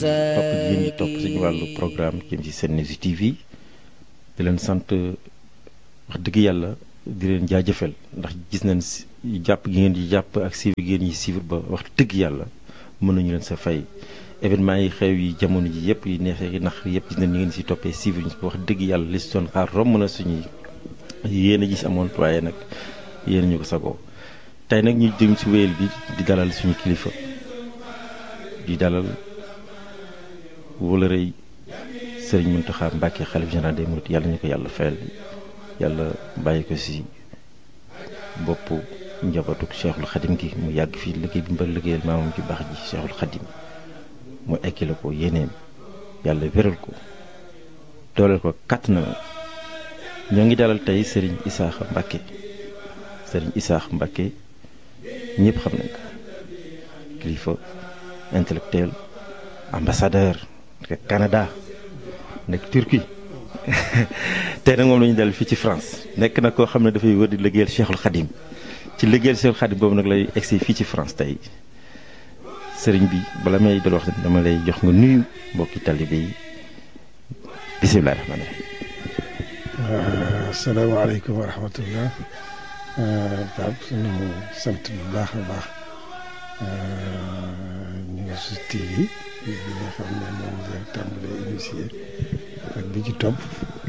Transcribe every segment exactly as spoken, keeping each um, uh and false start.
topp gi ngeen ñi topp suñu wàllu programme jëm ci Senews T V di leen sant wax dëgg yàlla di leen jaajëfal ndax gis nañ jàpp gi ngeen di jàpp ak suivre gi ngeen ñi suivre ba wax dëgg yàlla mën nañu leen sa fay événement yi xew yi jamono ji yëpp yi neexee ndax yëpp gis nañ ñu ngeen si toppee suivre ñu wax dëgg yàlla li si doon xaar romb na suñuy yéen a gis amoon waaye nag yéen ñu ko sagoo tey nag ñu jëm si wéyal bi di dalal suñu kilifa di dalal wala rëy Serigne Mountakha Mbacké xalif général des mourides yàlla ñu ko yàlla fayal yàlla bàyyi ko si boppu njabootuk Cheikhul Khadim gi mu yàgg fii liggéey bi mbal liggéeyal maamam ci baax ji Cheikhul Khadim mu ekki la ko yéeneem yàlla wéral ko dooleel ko kàtt na ñoo ngi dalal tey Serigne Issakha Mbacké Serigne Issakha Mbacké ñëpp xam nañ ko kilifa intellectuel ambassadeur nekk Canada nekk Turquie tey nag moom la ñu dal fii ci France nekk na koo xam ne dafay wër di liggéeyal Cheikhul Khadim ci liggéeyal Cheikhul Khadim boobu nag lay egsi fii ci France tey sëriñ bi bala may dal wax dama lay jox nga nuyu mbokki talibé yi bisimilah rahmaani rahiim. asalaamaaleykum wa rahmatullah. Pape suñu sant bu baax a baax News T V bi nga xam ne moom nga tàmbalee initié ak bi ci topp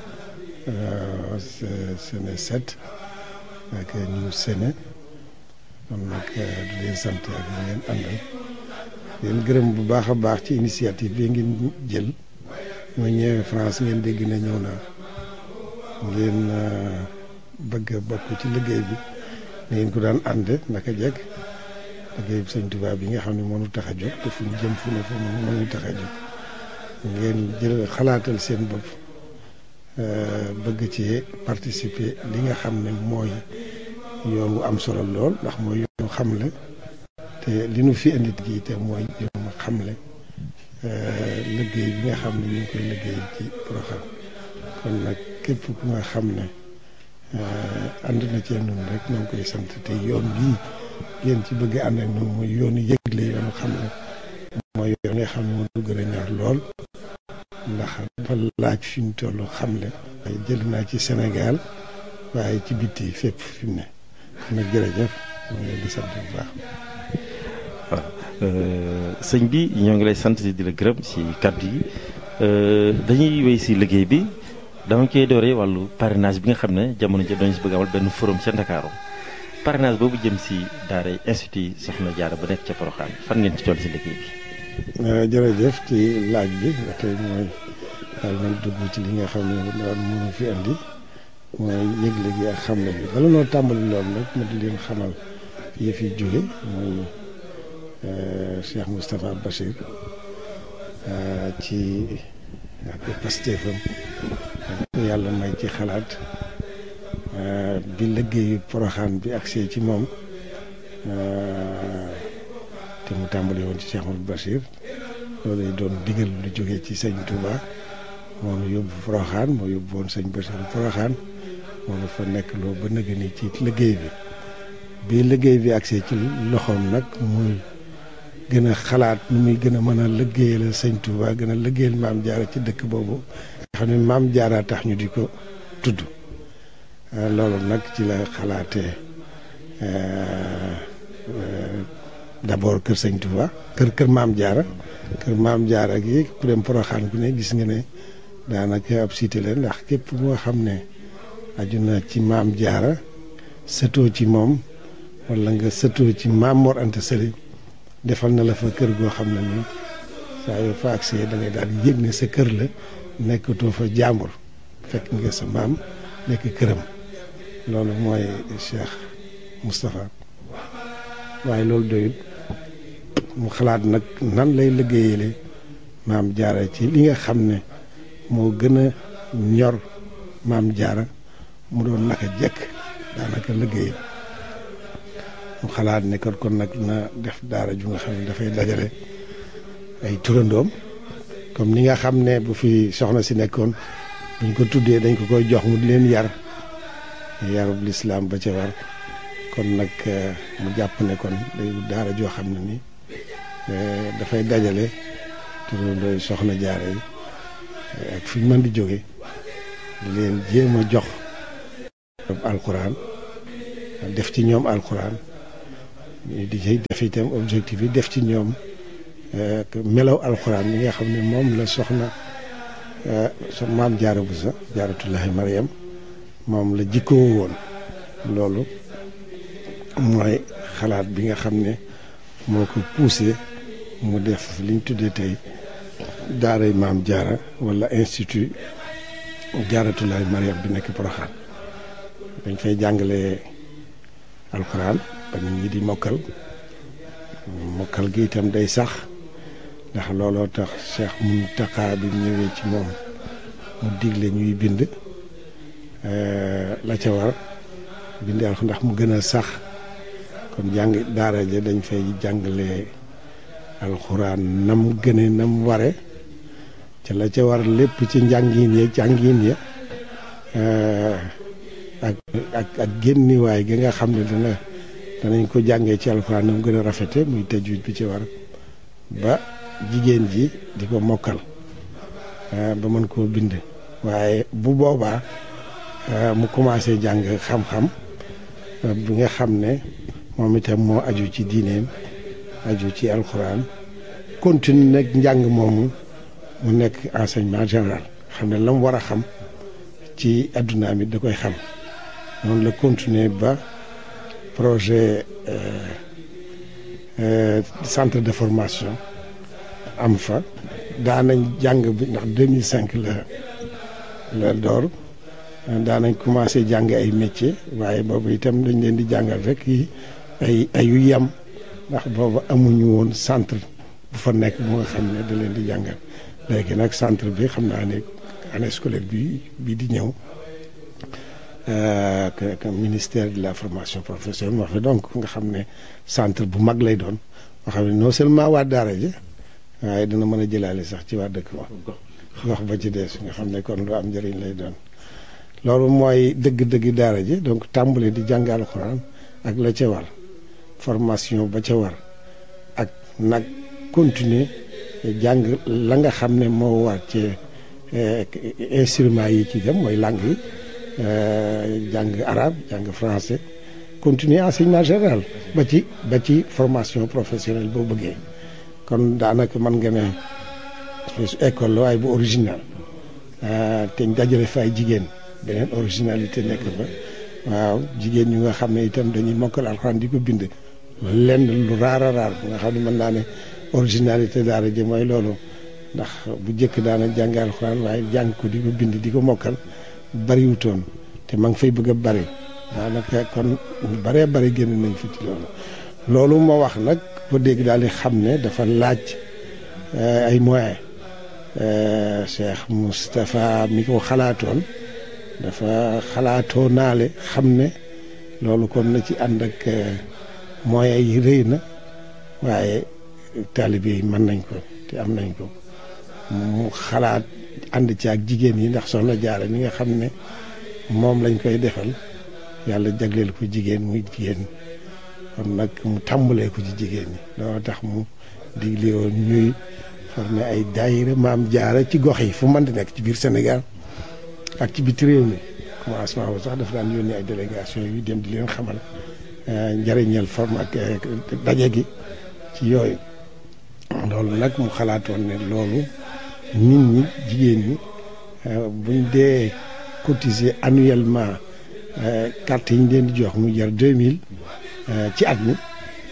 Sene sept ak News Sene kon nag di leen sant ak ñi ngeen àndal leen gërëm bu baax a baax ci initiative bi ngeen jël ma ñëwee France ngeen dégg ne ñëw naa ngeen bëgg a bokk ci liggéey bi na ngeen ko daan ànde naka jekk liggéey bi Sëñ Tuubaa bi nga xam ne moo ñu tax a jóg te fu ñu jëm fu ne fu moo ñu tax a jóg ngeen jël xalaatal seen bopp bëgg ci participer li nga xam ne mooy yoon wu am solo lool ndax mooy yoonu xamle te li nu fi indi gi te mooy yoonu xamle liggéey bi nga xam ne ñu ngi koy liggéey ci Porokhane kon nag képp ku nga xam ne ànd na cee noonu rek ñoo ngi koy sant te yoon bii ngeen ci bëgg ànd ak noonu mooy yoonu yëgle yoonu xamle mooy yoon nga xam ne moo du gën a ñor lool ndax dafa laaj fi mu toll xamle waaye jël naa ci Sénégal waaye ci bitti fépp fi mu ne kon nag jërëjëf ñoo ngi leen di sant bu baax. waaw sëñ bi ñoo ngi lay sant di la gërëm si kàddu yi dañuy wéy si liggéey bi dama koy dooree wàllu parrainage bi nga xam ne jamono ji dañu si bëgg amal benn forum ca Ndakaaru parrainage boobu jëm si daara institut Soxna Jaara ba nekk ca Porokhane fan ngeen ci toll si liggéey bi. jërëjëf ci laaj bi ba tey mooy daal nañ dugg ci li nga xam ne daal mënu fi andi mooy yëgle gi ak xamle bi bala noo tàmbali loolu nag ma di leen xamal yëf yi jóge mooy Cheikh Moustapha Bachir ci ak pastéefam yàlla may ci xalaat bi liggéeyu Porokhane bi agsee ci moom te mu tàmbali woon ci Cheikh Mouhamadou Bachir loolu lay doon digal lu jógee ci sëñ Touba moo nu yóbbu Porokhane moo yóbbu woon sëñ Bachir Porokhane moo nu fa nekk loo ba nëgë ni ci liggéey bi bi liggéey bi agsee ci loxoom nag muy gën a xalaat nu muy gën a mën a liggéeyal sëñ Touba gën a liggéeyal maam Jaara ci dëkk boobu nga xam ne maam Jaara tax ñu di ko tudd loolu nag ci la xalaatee d'abord kër sëñ Touba kër kër maam Jaara kër maam Jaara gi ku dem Porokhane ku ne gis nga ne daanaka ab cité la ndax képp moo xam ne aju na ci maam Jaara sëtoo ci moom wala nga sëtoo ci maam Mor Anta Sali defal na la fa kër goo xam ne nii saa yoo fa agsee da ngay daal di yëg ne sa kër la nekkatoo fa jàmbur fekk nga sa maam nekk këram loolu mooy Cheikh Moustapha waaye loolu doyut mu xalaat nag nan lay liggéeyale maam Jaara ci li nga xam ne moo gën a ñor maam Jaara mu doon naka jekk daanaka liggéeyam mu xalaat ne kon kon nag na def daara ju nga xam ne dafay dajale ay turandoom comme ni nga xam ne bu fi soxna si nekkoon buñ ko tuddee dañ ko koy jox mu di leen yar yarub lislaam ba ca war kon nag mu jàpp ne kon day daara joo xam ne ni dafay dajale turandooy soxna jaara yi ak fi ñu mën di jóge di leen jéem a jox alxuraan def ci ñoom alxuraan di ci def itam objectif yi def ci ñoom melaw alxuraan mi nga xam ne moom la soxna so maam jaara bu sa jaaratullahi Mariam moom la jikkoo woon. loolu mooy xalaat bi nga xam ne moo ko poussé mu def liñ tuddee tey daaray maam jaara wala institut jaaratullahi Mariam bi nekk Porokhane. dañ fay jàngale alxuraan ba nit ñi di mokkal mokkal gi itam day sax ndax looloo tax Cheikh Mountakha bi ñëwee ci moom mu digle ñuy bind la ca war bind alxuraan ndax mu gën a sax kon jàng daara ja dañ fay jàngale alxuraan nam gëne nam ware ca la ca war lépp ci njàngin ya jàngin ya ak ak ak génniwaay gi nga xam ne dana danañ ko jàngee ci alxuraan nam gën a rafete muy tajwid bi ci war ba jigéen ji di ko mokkal ba mën koo bind waaye bu boobaa mu commencé jàng xam-xam bi nga xam ne moom itam moo aju ci diineem aju ci alxuraan continue nag njàng moomu mu nekk enseignement général xam ne la mu war a xam ci adduna mi da koy xam noonu la continuer ba projet centre de formation am fa daanañ jàng bi ndax deux mille cinq la la door daanañ commencé jàng ay métiers waaye boobu itam dañ leen di jàngal rek yi ay ayu yam ndax boobu amuñu woon centre bu fa nekk bu nga xam ne da leen di jàngal léegi nag centre bi xam naa ne année scolaire bi bii di ñëw que ministère de la formation professionnelle moo fa donc nga xam ne centre bu mag lay doon moo xam ne non seulement waa daara ji waaye dina mën a jëlaale sax ci waa dëkk ba gox ba ci des nga xam ne kon lu am njëriñ lay doon loolu mooy dëgg-dëgg daara ji donc tàmbale di jàng alxuraan ak la ca war formation ba ca war ak nag continuer jàng la nga xam ne moo war ci instruments yi ci dem mooy langue yi jàng arabe jàng français continuer enseignement général ba ci ba ci formation professionnelle boo bëggee kon daanaka mën nga ne école la waaye bu original te ñu dajale fa ay jigéen beneen originalité nekk fa waaw jigéen ñu nga xam ne itam dañuy mokkal alxuraan di ko bind lenn lu raar a raar bu nga xam ne mën naa ne originalité daara ji mooy loolu ndax bu njëkk daana jàng alxuraan waaye jàng ko di ko bind di ko mokkal bariwutoon te ma ngi fay bëgg a bari daanaka kon baree bari génn nañ fi ci loolu loolu moo wax nag ko dégg daal di xam ne dafa laaj ay moyens Cheikh Moustapha mi ko xalaatoon dafa xalaatoo naale xam ne loolu kon na ci ànd ak moyens yi rëy na waaye taalibe yi mën nañ ko te am nañ ko mu xalaat ànd ci ak jigéen yi ndax soxna Jaara mi nga xam ne moom lañ koy defal yàlla jagleel ko jigéen muy jigéen kon nag mu tàmbalee ko ci jigéen ñi loolu tax mu digle woon ñuy former ay daayira maam Jaara ci gox yi fu mën di nekk ci biir Sénégal ak ci biti réew mi commencement boobu sax dafa daan yónnee ay délégation yu dem di leen xamal njëriñal forme ak daje gi ci yooyu loolu nag mu xalaatoon ne loolu nit ñi jigéen ñi buñ dee cotiser annuellement carte yi ñu leen di jox mu jar deux mille ci at mi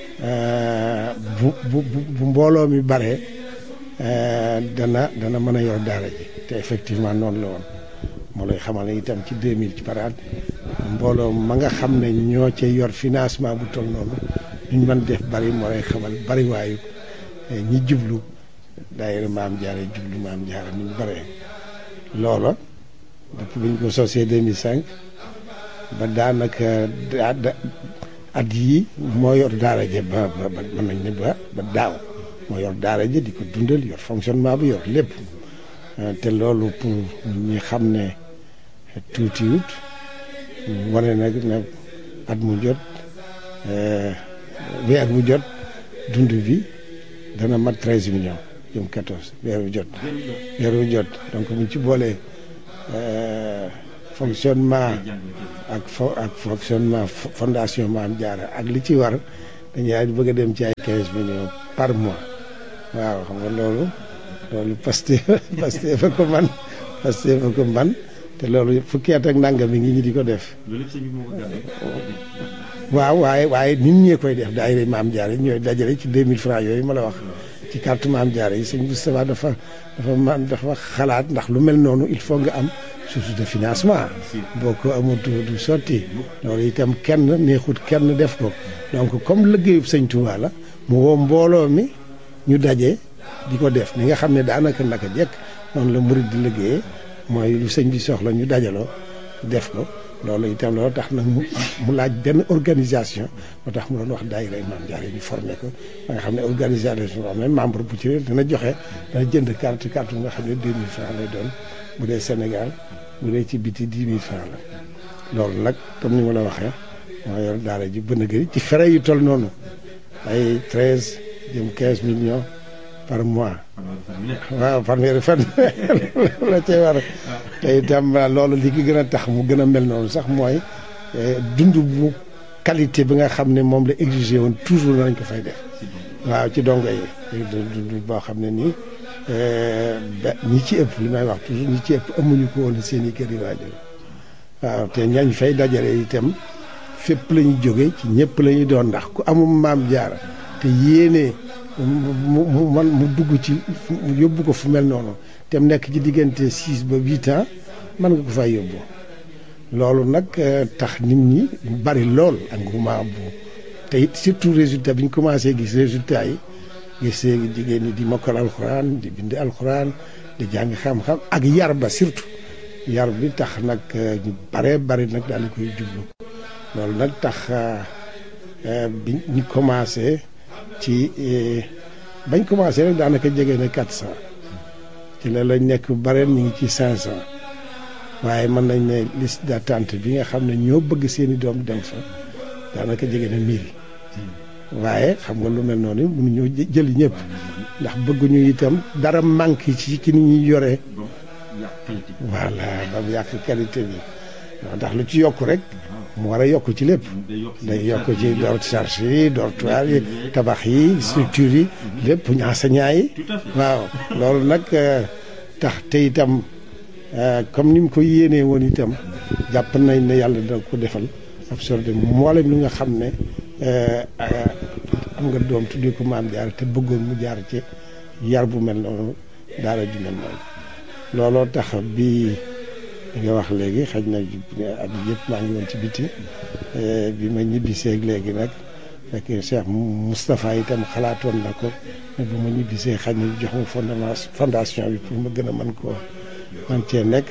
bu bu bu mbooloo mi bare dana dana mën a yor daara ji te effectivement noonu la woon moo lay xamal ne itam ci deux mille ci par at mbooloo ma nga xam ne ñoo ca yor financement bu toll noonu ñu mën def bari moo lay xamal bari waayu ñi jublu daayira maam Jaara jublu maam Jaara ni ñu baree loola depuis bi ñu ko sosee deux mille cinq ba daanaka at yii moo yor daara ja ba ba mën nañ ne ba ba daaw moo yor daara ja di ko dundal yor fonctionnement bi yor lépp te loolu pour ñi xam ne tuutiwut wane nag ne at mu jot weer mu jot dund bi dana mat treize millions jëm quatorze weeru jot weeru jot donc buñ ci boolee fonctionnement ak fo ak fonctionnement fondation Maam Jaara ak li ci war dañuy bëgg a dem ci ay quinze millions par mois waaw xam nga loolu loolu Pastef Pastef fa ko man Pastef fa ko man te loolu fukki at ak nangam mi ngi ñi di ko def waaw waaye waaye nit ñee koy def daayira Maam Jaara yi ñooy dajale ci deux mille francs yooyu ma la wax ci carte Maam Jaara yi sëñ Moustapha dafa dafa man dafa xalaat ndax lu mel noonu il faut nga am source de financement boo ko amul du sotti loolu itam kenn neexut kenn def ko donc comme liggéeyub sëñ Touba la mu woo mbooloo mi ñu daje di ko def ni nga xam ne daanaka naka jekk noonu la murid di liggéeyee mooy lu sëñ bi soxla ñu dajaloo def ko loolu itam loolu tax nag mu mu laaj benn organisation moo tax mu doon wax daayira Maam Jaara yi ñu formé ko ba nga xam ne organisation boo xam ne membre bu ci ne dana joxe dana jënd carte carte bu nga xam ne deux mille francs lay doon bu dee Sénégal bu dee ci biti dix mille francs la loolu nag comme ni ma la waxee moo yor daara ji bën a gëri ci frais yu toll noonu ay treize jëm quinze millions par mois waaw fanweeri fan la cay war te itam loolu li ki gën a tax mu gën a mel noonu sax mooy dund bu qualité bi nga xam ne moom la exigé woon toujours nañ ko fay def waaw ci dongo yi dund boo xam ne nii ñi ci ëpp li may wax toujours ñi ci ëpp amuñu ko woon seen i kër yi waajur waaw te ñañ fay dajale itam fépp la ñu jóge ci ñëpp la ñu doon ndax ku amul Maam Jaara te yéene mu mu man mu dugg ci mu yóbbu ko fu mel noonu te mu nekk ci diggante six ba huit ans mën nga ko fay yóbbu loolu nag tax nit ñi bari lool engouement bu te it surtout résultat bi ñu commencé gis résultat yi gis jigéen ñi di mokkal alxuraan di bind alxuraan di jàng xam-xam ak yar ba surtout yar bi tax nag ñu bare bari nag daal di koy jublu loolu nag tax bi ñu commencé ci bañ commencé rek daanaka jege na quatre cent ci la lañ nekk bare ñu ngi ci cinq cent waaye mën nañ ne liste d'attente bi nga xam ne ñoo bëgg seeni doom dem fa daanaka jege na mille waaye xam nga lu mel noonu mënuñoo jëli ñëpp ndax bëgguñu itam dara manque ci ci ni ñuy yoree voilà ba mu yàq qualité bi ndax lu ci yokk rek mu war a yokk ci lépp day yokk ci door charge yi dortoir yi tabax yi structure yi lépp enseignant yi waaw loolu nag tax te itam comme ni mu ko yéenee woon itam jàpp nañ ne yàlla dina ko defal absorbé mboolem li nga xam ne am nga doom tuddee ko Maam Jaara te bëggoon mu jaar ci yar bu mel noonu daara ju mel noonu looloo tax bi li nga wax léegi xaj na at yëpp maa ngi woon ci biti bi ma ñibbisee léegi nag fekk Cheikh Moustapha itam xalaatoon na ko ne bu ma ñibbisee xaj na jox ma fondement fondation bi pour ma gën a mën koo man cee nekk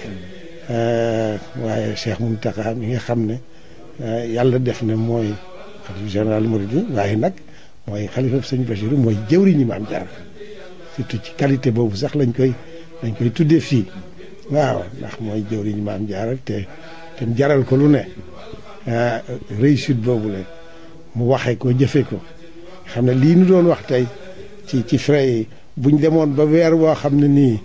waaye Cheikh Mountakha mi nga xam ne yàlla def ne mooy xalifa général Mouride waaye nag mooy xalifa sëñ Bachir mooy jëwriñu Maam Jaara surtout ci qualité boobu sax lañ koy lañ koy tuddee fii waaw ndax mooy jëwriñu Maam Jaara te te jaral ko lu ne réussite boobu la mu waxee ko jëfe ko xam ne lii nu doon wax tey ci ci frais yi buñ demoon ba weer woo xam ne nii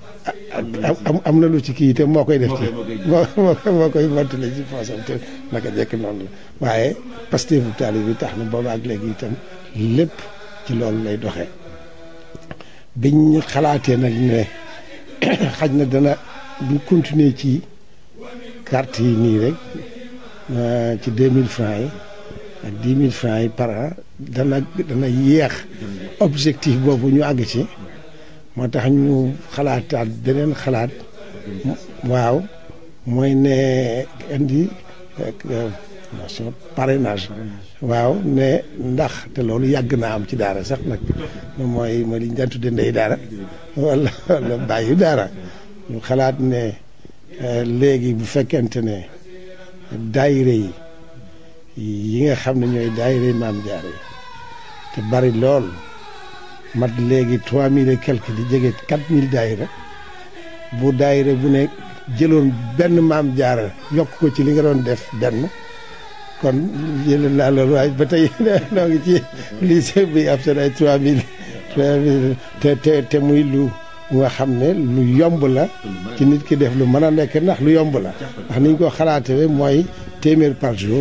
am am na lu ci kii te moo koy def ci moo moo koy mottale ci poosam te naka jekk noonu la waaye Pastef bu taali bi tax na booba ak léegi itam lépp ci loolu lay doxee biñ xalaatee nag ne xaj na dana bu continuer ci carte yi nii rek ci deux mille francs yi ak dix mille francs yi par an dana dana yéex objectif boobu ñu àgg ci moo tax ñu xalaataat beneen xalaat waaw mooy ne indi nation parrainage waaw ne ndax te loolu yàgg naa am ci daara sax nag mooy mooy li ñu daan tudde ndey daara wala wala bàyyi daara ñu xalaat ne léegi bu fekkente ne daayire yi yi nga xam ne ñooy daayire Maam Jaara yi te bari lool mat léegi trois mille et quelque di jege quatre mille daayira bu daayira bu ne jëloon benn Maam Jaara yokk ko ci li nga doon def benn kon jël naa loolu waaye ba tey noo ngi ci lycée bi ab seen ay trois mille te te te muy lu nga xam ne lu yomb la ci nit ki def lu mën a nekk ndax lu yomb la ndax ni ñu ko xalaatee mooy téeméer par jour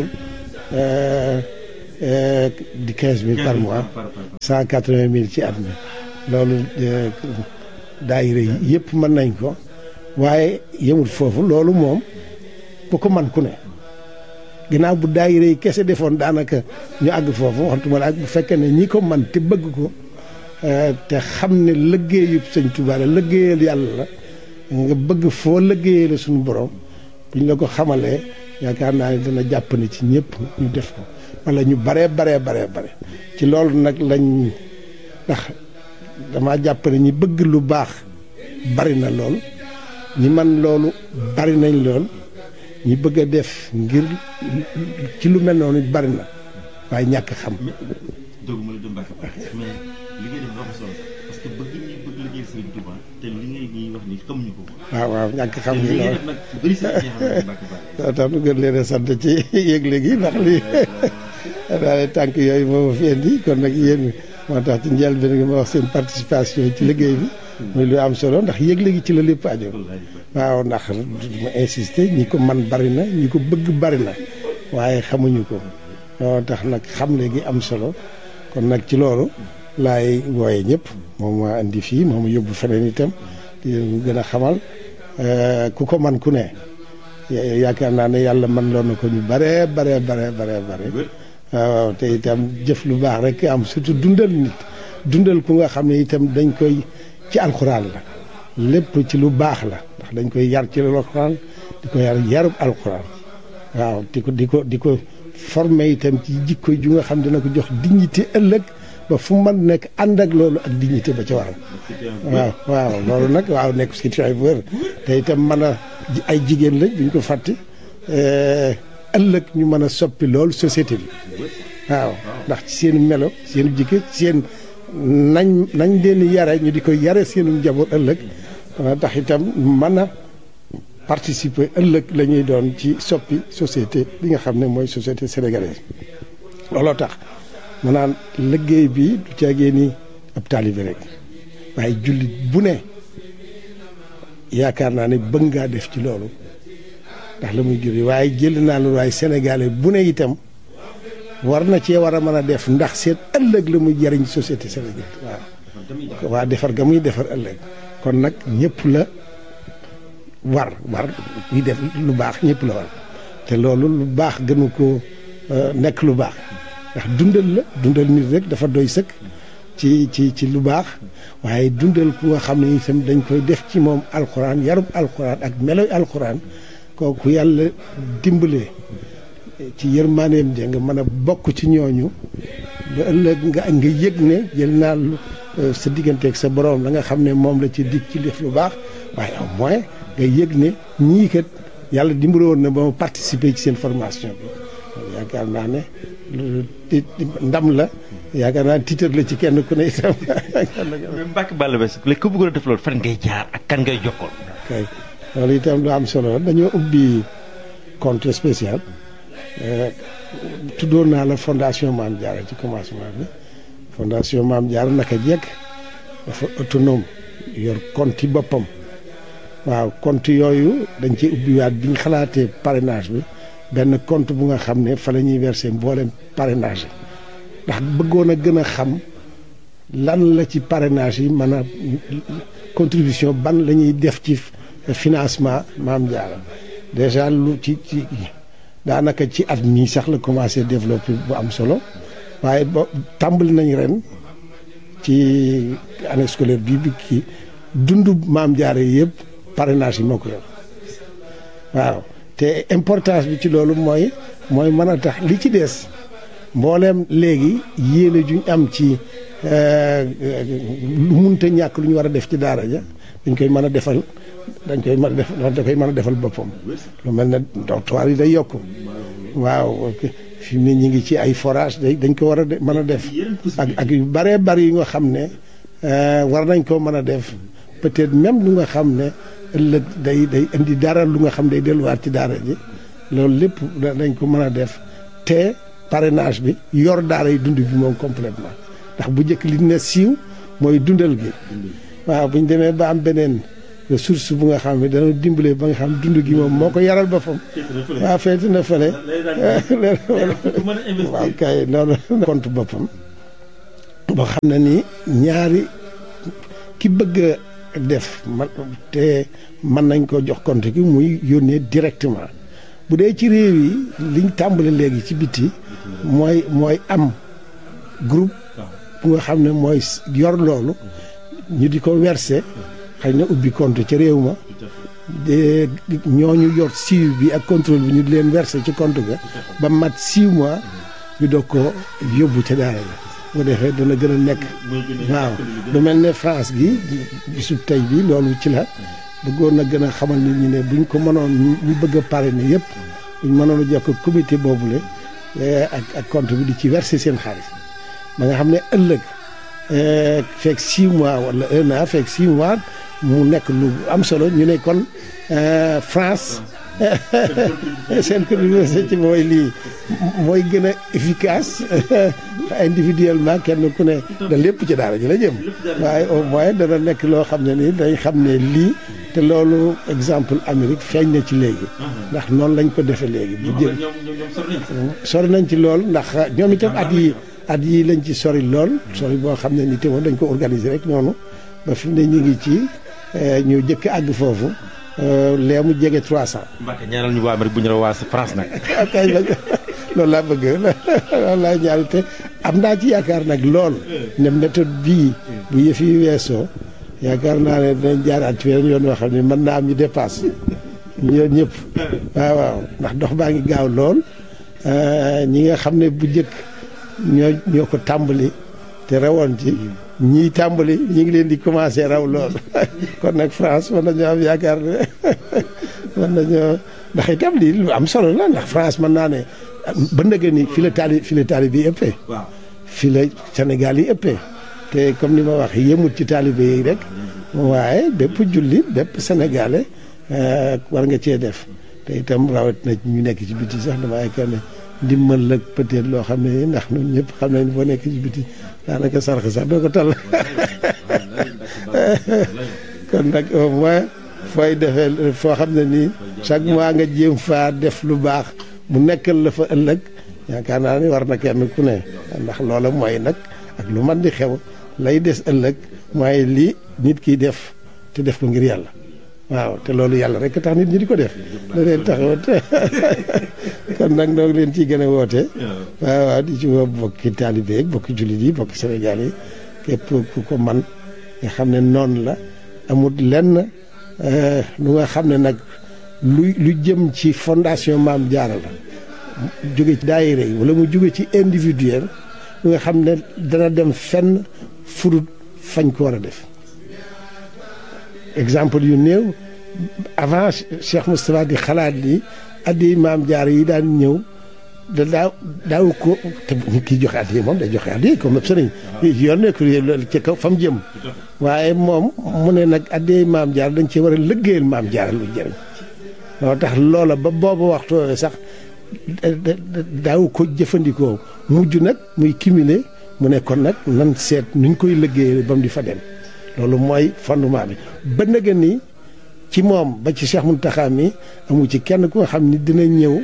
di quinze mille par mois cent quatre-vingt mille ci at mi loolu daayira yi yëpp mën nañ ko waaye yemul foofu loolu moom bu ko man ku ne ginnaaw bu daayira yi kese defoon daanaka ñu àgg foofu waxtuma la ak bu fekkee ne ñi ko man te bëgg ko te xam ne liggéeyu sëñ Tuubaa la liggéeyal yàlla la nga bëgg foo liggéeyee la suñu borom bu ñu la ko xamalee yaakaar naa ne dana jàpp ne ci ñëpp ñu def ko wala ñu baree baree baree bare ci loolu nag lañ ndax dama jàpp ne ñi bëgg lu baax bari na lool ñi man loolu bari nañ lool ñi bëgg a def ngir ci lu mel noonu bari na waaye ñàkk xam. doguma la Mbacke mais li ngay def dafa solo parce que bëgg ñi bëgg liggéey Sëriñ Touba te li ngay ñuy wax ni xamuñu ko. waaw waaw ñàkk xam gi loolu nag bëri sa Mbacke Balla. tax nu gën leen a sant ci yëgle gi ndax lii daal tànk yooyu moo ma fi indi kon nag yéen moo tax ci njëlbéen gi ma wax seen participation ci liggéey bi. muy lu am solo ndax yëgle gi ci la lépp aju. waaw ndax ma insister ñi ko man bari na ñi ko bëgg bari na waaye xamuñu ko moo tax nag xamle gi am solo kon nag ci loolu laay wooye ñëpp moom ma indi fii moom yóbbu feneen itam di gën a xamal ku ko man ku ne yaakaar naa ne yàlla man loo na ko ñu bare bare bare bare bare waaw te itam jëf lu baax rek am surtout dundal nit dundal ku nga xam ne itam dañ koy ci alxuraan la lépp ci lu baax la ndax dañ koy yar ci alxuraan di ko yar yarub alxuraan waaw di ko di ko di ko formé itam ci jikko ju nga xam dina ko jox dignité ëllëg ba fu man nekk ànd ak loolu ak dignité ba ca waral waaw waaw loolu nag waaw nekk situation bu wér te itam mën a ay jigéen lañ duñ ko fàtte ëllëg ñu mën a soppi loolu société bi waaw ndax ci seen melo seen jikko seen nañ nañ leen yare ñu di ko yare seenu njaboot ëllëg dana tax itam mën a participer ëllëg la ñuy doon ci soppi société bi nga xam ne mooy société sénégalaise looloo tax mu naan liggéey bi du caagee ni ab taalibe rek waaye jullit bu ne yaakaar naa ne bëgg ngaa def ci loolu ndax la muy juri waaye jël naa loolu waaye sénégalais bu ne itam war na cee war a mën a def ndax seen ëllëg la muy jariñ société sénégalaise waaw waa defar ga muy defar ëllëg kon nag ñëpp la war war yi def lu baax ñëpp la war te loolu lu baax gënu ko nekk lu baax ndax dundal la dundal nit rek dafa doy sëkk ci ci ci lu baax waaye dundal ku nga xam ne itam dañ koy def ci moom alxuraan yarub alxuraan ak meloy alxuraan kooku yàlla dimbalee ci yërmaaneem ja nga mën a bokk ci ñooñu ba ëllëg nga nga yëg ne jël naa sa digganteeg sa borom la nga xam ne moom la ci dig ci def lu baax waaye au moins nga yëg ne ñii kat yàlla dimbale woon na ba ma participer ci seen formation bi yaakaar naa ne ndam la yaakaar naa tiitar la ci kenn ku ne itam. Mbacke Balla Basse léegi ku bëggoon a def loolu fan ngay jaar ak kan ngay jokkoon. kay loolu itam lu am solo dañoo ubbi compte spécial tuddoon naa la fondation Mame Diarra ci commencement bi fondation Mame Diarra naka jekk dafa autonome yor compte yi boppam waaw compte yooyu dañ ci ubbiwaat bi ñu xalaatee parrainage bi benn compte bu nga xam ne fa la ñuy verser mboolem parrainage yi ndax bëggoon a gën a xam lan la ci parrainage yi mën a contribution ban la ñuy def ci financement Mame Diarra déjà lu ci ci daanaka ci at mii sax la commencé développé bu am solo waaye ba tàmbali nañ ren ci année scolaire bii bi kii dundu Mame Diarra yi yëpp parrainage yi moo ko yor waaw te importance bi ci loolu mooy mooy mën a tax li ci des mbooleem léegi yéene juñ am ci lu munta ñàkk lu ñu war a def ci daara ja dañ koy mën a defal dañ koy mën a def da koy mën a defal boppam lu mel ne dortoir yi day yokk waaw fi mu ne ñu ngi ci ay forage day dañ ko war a mën a def ak ak yu bëree bëri yi nga xam ne war nañ koo mën a def peut-être même lu nga xam ne ëllëg day day indi dara lu nga xam day delluwaat ci daara ji loolu lépp dañ ko mën a def te parrainage bi yor daara yi dund bi moom complètement ndax bu njëkk li ne siiw mooy dundal gi waaw bu ñu demee ba am beneen ressource bu nga xam ne dana dimbale ba nga xam dund gi moom moo ko yaral boppam waaw feeti na fële waaw kay loolu compte boppam boo xam ne ni ñaari ki bëgg a def man te mën nañ ko jox compte gi muy yónnee directement bu dee ci réew yi liñ tàmbale léegi ci biti mooy mooy am groupe bu nga xam ne mooy yor loolu ñu di ko verser xëy na ubbi compte ci réew ma de ñooñu yor suivi bi ak contrôle bi ñu di leen verser ci compte ga ba mat six mois ñu doog ko yóbbu ca daara la bu defee dana gën a nekk waaw lu mel ne France gi bisub tey bi loolu ci la bëggoon na gën a xamal nit ñi ne buñ ko mënoon ñu bëgg a parrainer yëpp buñ mënoon a jokk comité boobule ak ak compte bi di ci verser seen xaalis ba nga xam ne ëllëg fekk six mois wala un an fekk six mois mu nekk lu am solo ñu ne kon France seen contribution ci mooy lii mooy gën a efficace individuellement kenn ku ne da lépp ci daara ji la jëm waaye au moins dana nekk loo xam ne ni dañ xam ne lii te loolu exemple Amérique feeñ na ci léegi ndax noonu lañ ko defee léegi bu jël sori nañ ci lool ndax ñoom itam at yi at yi lañ ci sori lool sori boo xam ne ni te moom dañ ko organiser rek noonu ba fi mu ne ñu ngi ci ñu jëkk àgg foofu lee mu jege trois cent. Mbacke ñaanal ñu waa Amérique bu ñu la waa France nag. kay loolu laa bëgg loolu laa ñaari te am naa ci yaakaar nag lool ne méthode bii bu yëf yi weesoo yaakaar naa ne dinañ jaaraat ci yoon yoo xam ne mën naa am ñu dépasse ñoom ñëpp waaw waaw ndax dox baa ngi gaaw lool ñi nga xam ne bu njëkk ñoo ñoo ko tàmbali te rawoon ci ñii tàmbali ñu ngi leen di commencé raw lool kon nag France mën nañoo am yaakaar ne mën nañoo ndax itam lii lu am solo la ndax France mën naa ne ba ndëgë ni fi la taali fi la taalibe yi ëppee fi la Sénégal yi ëppee te comme ni ma wax yëmut ci taalibe yi rek waaye bépp jullit bépp sénégalais war nga cee def te itam rawat na ñu nekk ci biti sax dama yaakaar ne ndimbal la peut-être loo xam ne ndax ñun ñëpp xam nañ boo nekk ci biti daanaka sarx sax doo ko tal kon nag au moins fooy defee foo xam ne nii chaque mois nga jéem faa def lu baax mu nekkal la fa ëllëg yaakaar naa ni war na kenn ku ne ndax loola mooy nag ak lu man di xew lay des ëllëg mooy lii nit kiy def te def ko ngir yàlla waaw te loolu yàlla rek tax nit ñi di ko def da leen taxawat kon nag noo ngi leen ciy gën a woote waaw waaw di ci woo bokki taalibe yi bokki jullit yi bokki Sénégal yi képp ku ko man nga xam ne noonu la amul lenn lu nga xam ne nag lu lu jëm ci fondation Maam Jaara la jóge ci daayira yi wala mu jóge ci individuel lu nga xam ne dana dem fenn furut fañ ko war a def exemple yu néew avant Cheikh Moustapha di xalaat ni addi Maam Jaara yi daan ñëw da daaw daaw ko te kii joxe addi moom day joxe addi comme sëriñ yoon nekk ci kaw fa mu jëm waaye moom mu ne nag addi Maam Jaara dañ ci war a lëggéeyal Maam Jaara lu jëriñ loo tax loola ba boobu waxtu sax daaw ko jëfandikoo mujj nag muy cumuler mu ne kon nag nan seet nuñ koy lëggéeyal ba mu di fa dem loolu mooy fondement bi ba nga ni ci moom ba ci Cheikh Mountakha mi amu ci kenn ku nga xam ni dina ñëw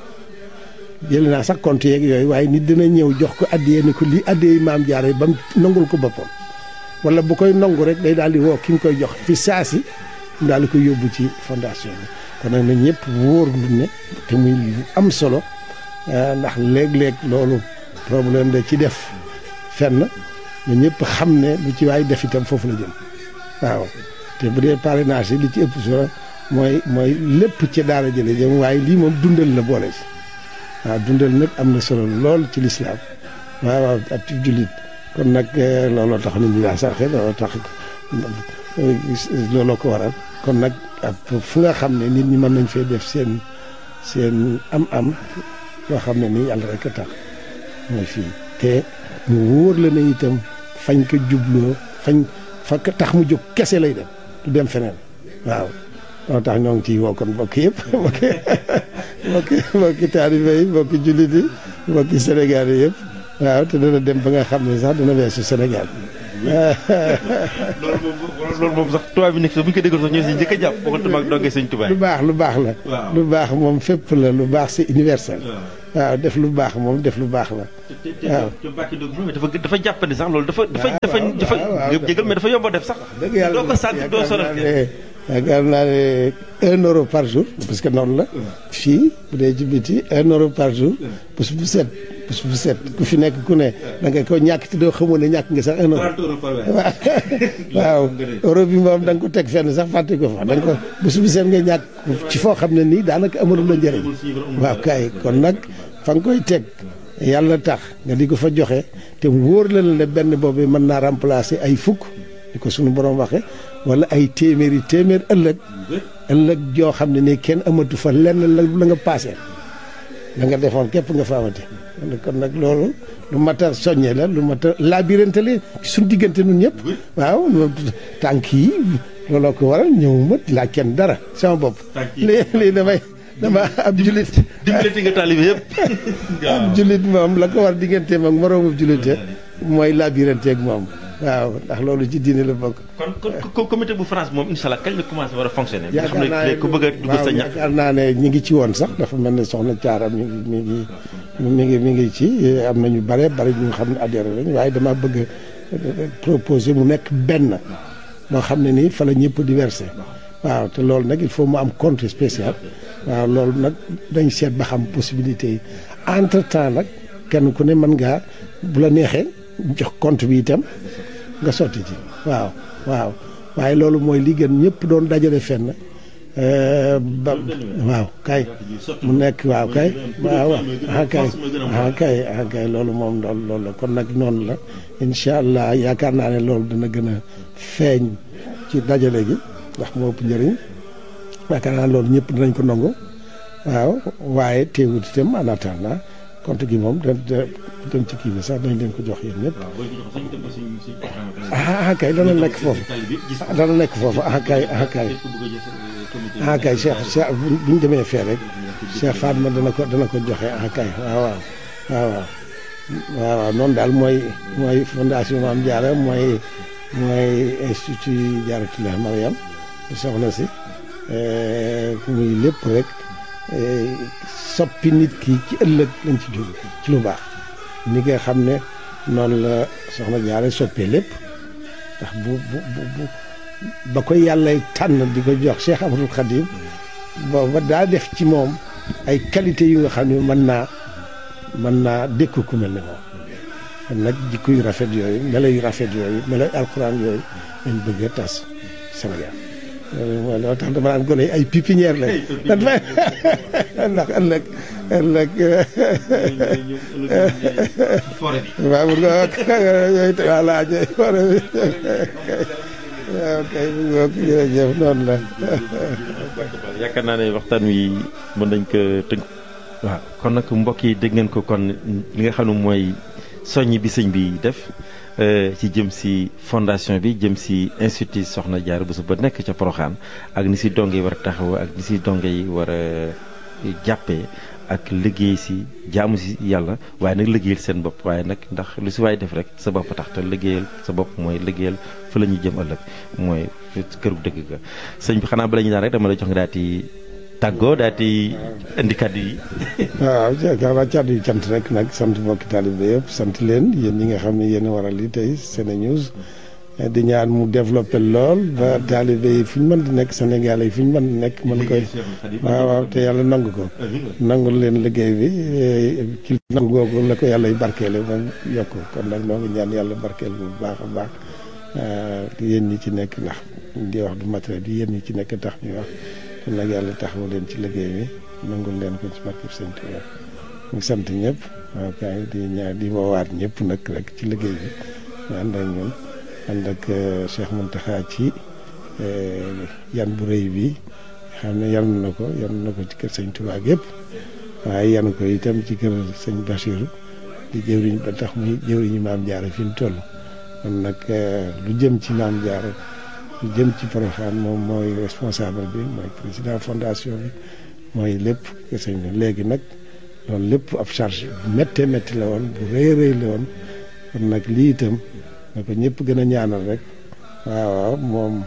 jël naa sax compte yeeg yooyu waaye nit dina ñëw jox ko addiyee ni ko lii addiyee Maam Jaara ba mu nangul ko boppam wala bu koy nangu rek day daal di woo ki nga koy jox fi saasi mu daal di koy yóbbu ci fondation bi kon nag na ñëpp wóor lu ne te muy lu am solo ndax léeg-léeg loolu problème da ci def fenn na ñëpp xam ne lu ci waay def itam foofu la jëm waaw te bu dee parrainage yi li ci ëpp solo mooy mooy lépp ci daara jële jëm waaye lii moom dundal la boole ci waaw dundal nag am na solo lool ci lislaam waaw waaw ak ci jullit kon nag looloo tax nit ñi daa sarxe looloo tax looloo ko waral kon nag fu nga xam ne nit ñi mën nañ fee def seen seen am-am yoo xam ne nii yàlla rek a tax mooy fii te mu wóor la ne itam fañ ko jubloo fañ fa tax mu jóg kese lay dem du dem feneen waaw moo tax ñoo ngi ciy woo kon mbokk yëpp mbokki mbokki mbokki taalibe yi mbokki jullit yi mbokki Sénégal yi yëpp waaw te dana dem ba nga xam ne sax dana weesu Sénégal loolu moom loolu moom sax tubaab bi nekk sax bu ñu ko déggoon sax ñoo si njëkk a jàpp bokkul tamit ak dongee sëñ Tuubaa lu baax lu baax la. lu baax moom fépp la lu baax c'est universel. waaw def lu baax moom def lu baax la. waaw te Mbacke Ndiob moom dafa dafa jàppandi sax loolu dafa. dafa dafa dafa jégal mais dafa yomb a def sax. dëgg yàlla doo ko sant doo sonal yaakaar naa ne un euro par jour parce que noonu la. fii bu dee ci biti un euro par jour. bés bu set bés bu set ku fi nekk ku ne da nga ko ñàkk te doo xamoon ne ñàkk nga sax un euro. waaw euro bi moom da nga ko teg fenn sax fàtte ko fa da nga ko bés bu set nga ñàkk ci foo xam ne nii daanaka amalul la njëriñ. waaw kay kon nag fa nga koy teg yàlla tax nga di ko fa joxe te wóor la ne benn boobu mën naa remplacer ay fukk di ko sunu borom waxe wala ay téeméeri téeméer ëllëg ëllëg joo xam ne nii kenn amatu fa lenn la la nga paasee la nga defoon képp nga fa amati kon nag loolu lu mat a soññe la lu mat a labirante la suñu diggante nun ñëpp waaw tànk yi looloo ko waral ñëwuma laa kenn dara sama bopp lii lii damay dama ab julit dimbalati nga taalibe yëpp ab julit moom la ko war digganteem ak moroomu julite mooy labirante ak moom waaw ndax loolu ci diine la bokk. kon kon comité bu France moom incha allah kañ la commencé war a fonctionner. yaakaar naa ne ku bëgg a dugg sa ñax. yaakaar naa ne ñi ngi ci woon sax dafa mel ne soxna Thiara mi ngi mi ngi mi ngi mi ngi ci am na ñu bare bare ñu xam ne adhéré lañ waaye dama bëgg a proposer mu nekk benn moo xam ne nii fa la ñëpp di versé waaw te loolu nag il faut mu am compte spécial waaw loolu nag dañ seet ba xam possibilité yi entre temps nag kenn ku ne mën ngaa bu la neexee jox compte bi itam nga sotti ci waaw waaw waaye loolu mooy li gën ñëpp doon dajale fenn ba waaw kay mu nekk waaw kay waaw ah kay ah kay ah kay loolu moom loolu loolu la kon nag noonu la incha allah yaakaar naa ne loolu dina gën a feeñ ci dajale gi ndax moo ëpp njëriñ yaakaar naa loolu ñëpp dinañ ko nangu waaw waaye teewut itam en attendant compte gi moom da dem ci kii bi sax dañ leen ko jox yéen ñëpp ah kay dana nekk foofu dana nekk foofu ah kay ah kay ah kay Cheikh Cheikh bu ñu demee fee rek Cheikh Fatma dana ko dana ko joxe ah kay waaw waaw waaw waaw waaw waaw noonu daal mooy mooy fondation Mame Diarra mooy mooy institut Diarratoulah Mariam soxna si muy lépp rek soppi nit ki ci ëllëg lañ ci jóg ci lu baax ni nga xam ne noonu la soxna Diarra soppee lépp ndax bu bu bu ba ko yàlla tànn di ko jox Cheikh Ahmadou Khadim booba daa def ci moom ay qualité yu nga xam ne mën naa mën naa dékku ku mel ne moom kon nag jikko yu rafet yooyu melo yu rafet yooyu melo alxuraan yooyu lañ bëgg a tas Sénégal loolu mooy loo tax dama naan gone yi ay pépinière lañ ndax ëllëg ëllëg waaw mun nga yooyu voilà ñooy forêt bi waaw kay mu ngoog jërëjëf noonu la yaakaar naa ne waxtaan wi mën nañ ko tënk waaw kon nag mbokk yi dégg ngeen ko kon li nga xam ne mooy soññ bi sëñ bi def ci jëm si fondation bi jëm si institut Soxna Diarra Bousso ba nekk ca Porokhane ak ni si donge yi war a taxaw ak ni si donge yi war a jàppee ak liggéey si jaamu si yàlla waaye nag liggéeyal seen bopp waaye nag ndax lu si waay def rek sa bopp tax te liggéeyal sa bopp mooy liggéeyal fa la ñuy jëm ëllëg mooy këru dëgg ga sëñ bi xanaa bala ñu daan rek dama lay jox nga daal di tàggoo daal di indi kàddu yi. waaw jërëjëf kàddu yi cant rek nag sant mbokki taalibe yëpp sant leen yéen ñi nga xam ne yéen a waral li tey SeneNews di ñaan mu développé lool ba taalibe yi fu ñu mën di nekk Sénégal yi fu ñu mën di nekk mën koy waaw waaw te yàlla nangu ko nangul leen liggéey bi ci nangu googu la ko yàlla y barkeele moom yokk kon nag noo ngi ñaan yàlla barkeel bu baax a baax yéen ñi ci nekk ndax di wax du matériel di yéen ñi ci nekk tax ñuy wax kon nag yàlla taxawu leen ci liggéey bi nangul leen ko ci barkeb Sëñ Tuubaa ñu sant ñëpp waaw kay di ñaan di woowaat ñëpp nag rek ci liggéey bi ñu ànd ak ñun ànd ak Cheikh Mountakha ci yan bu rëy bi xam ne yan na ko yan na ko ci kër Sëñ Tuubaa yëpp waaye yan ko itam ci kër Sëñ Bassirou di jëwriñ ba tax muy jëwriñu Mame Diarra fi mu toll kon nag lu jëm ci Mame Diarra lu jëm ci Porokhane moom mooy responsable bi mooy président fondation bi mooy lépp kër sëñ bi léegi nag loolu lépp ab charge bu méttee métti la woon bu rëy rëy la woon kon nag lii itam na ko ñëpp gën a ñaanal rek waaw waaw moom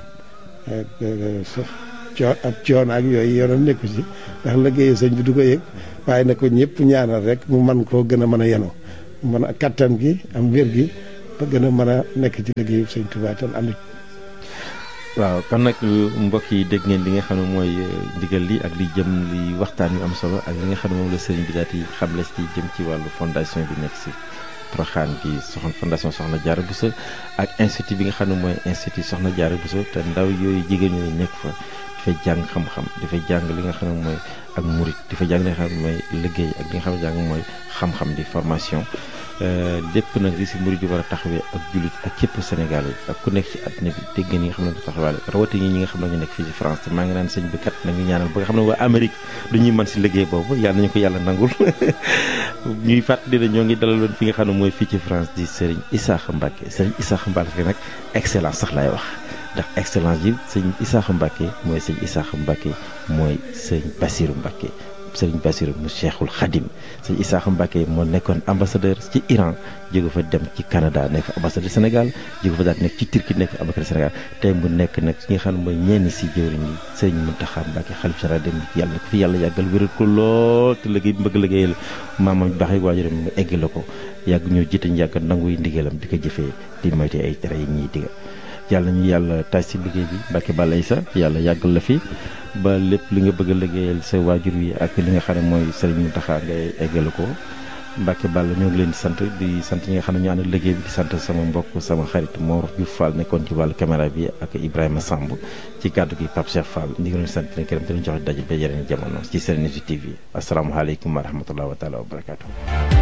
coo ab coono ak yooyu yoonam nekku ci ndax liggéeyu sëñ bi du ko yëg waaye na ko ñëpp ñaanal rek mu man koo gën a mën a yenu mën a kattan gi am wér gi ba gën a mën a nekk ci liggéeyu sëñ Tuubaa tan ànd. waaw kon nag mbokk yi dégg ngeen li nga xam ne mooy ndigal li ak li jëm li waxtaan yu am solo ak li nga xam ne moom la sëriñ bi daal di xamle ci jëm ci wàllu fondation bi nekk si Porokhane gi soxna fondation Soxna Diarra Bousso ak institut bi nga xam ne mooy institut Soxna Diarra Bousso te ndaw yooyu jigéen ñooyu nekk fa dafay jàng xam-xam dafay jàng li nga xam ne mooy ak murit dafay jàng li nga xam ne mooy liggéey ak li nga xam ne jàng mooy xam-xam di formation lépp nag li si murit yi war a taxawee ak jullit ak képp Sénégal yi ak ku nekk ci àddina bi dégg ngeen ñi nga xam ne ko taxawaale rawatina ñi nga xam ne ñu nekk fii ci France te maa ngi naan sëñ bi kat nañu ñaanal ba nga xam ne waa Amérique du ñuy mën si liggéey boobu yàlla nañu ko yàlla nangul ñuy fàttali ne ñoo ngi dalaloon fi nga xam ne mooy fii ci France di Serigne Issakha Mbacké Serigne Issakha Mbacké nag excellence sax laay wax ndax excellence yi sëñ Issakha Mbacké mooy sëñ Issakha Mbacké mooy sëñ Bassirou Mbacké sëriñ Bassirou mu Cheikhul Khadim sëñ Issakha Mbacké moo nekkoon ambassadeur ci Iran jóge fa dem ci Canada nekk ambassadeur Sénégal jóge fa daal nekk ci Turquie nekk ambassadeur Sénégal tey mu nekk nag ki nga xam ne mooy ñenn si jëwriñ yi sëriñ Mountakha Mbacké xalif général dem yàlla na ko fi yàlla yàggal wéral ko lool te liggéey bi bëgg liggéeyal maamam baax yi waajuram mu egg la ko yàgg ñoo jiite ñu yàgg nanguy ndigalam di ko jëfee di moyte ay tere yi ñuy diga yàlla ñu yàlla taaj si liggéey bi Mbacké Balla Issa yàlla yàggal la fi ba lépp li nga bëgg a liggéeyal sa waajur wi ak li nga xam ne mooy Serigne Mountakha ngay eggale ko Mbacké Balla ñoo ngi leen di sant di sant ñi nga xam ne ñu ànd liggéey bi di sant sama mbokk sama xarit Mor Diouf Fall nekkoon ci wàllu caméra bi ak Ibrahima Samb ci kàddu gi Pape Cheikh Fall ñu ngi leen di sant leen këram te ñu joxe daje ba yeneen jamono ci Serenity T V asalaamaaleykum wa rahmatulah wa taala wa barakaatu.